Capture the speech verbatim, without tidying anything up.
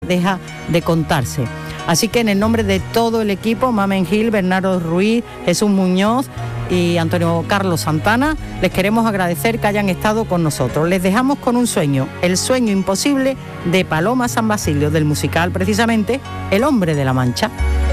deja de contarse. Así que en el nombre de todo el equipo, Mamen Gil, Bernardo Ruiz, Jesús Muñoz y Antonio Carlos Santana, les queremos agradecer que hayan estado con nosotros. Les dejamos con un sueño, el sueño imposible de Paloma San Basilio, del musical precisamente El hombre de la Mancha.